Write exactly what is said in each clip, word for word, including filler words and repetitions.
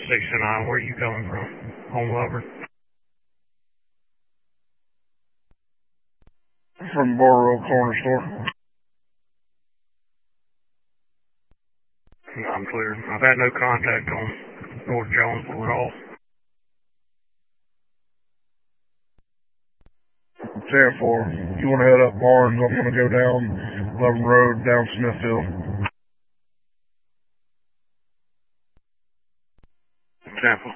sixty-nine, where are you coming from? Home Lover? From Bar Corner Store. No, I'm clear. I've had no contact on North Jonesville at all. ten four. You want to head up Barnes, I'm going to go down Eleven Road, down Smithfield. Tampa.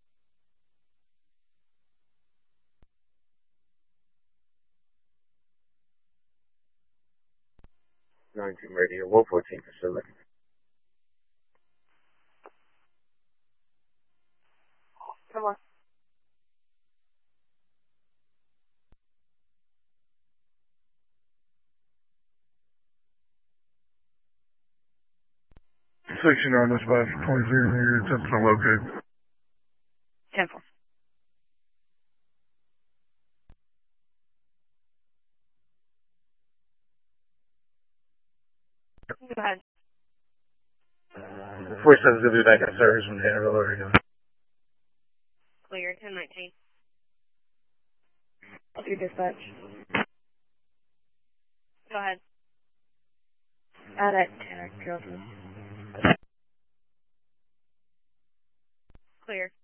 nineteen radio, one fourteen facility. Come on. sixty-nine, that's about twenty-three here, ten percent located. ten four. Go ahead. forty-seven's going to be back in service from Danville, Oregon. Clear, ten nineteen. I'll do dispatch. Go ahead. Out at ten, Clear.